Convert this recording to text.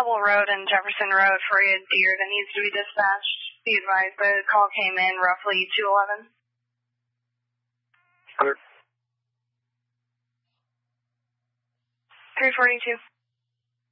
Cobble Road and Jefferson Road for a deer that needs to be dispatched. Be advised, the call came in roughly 2:11. Clear. 342.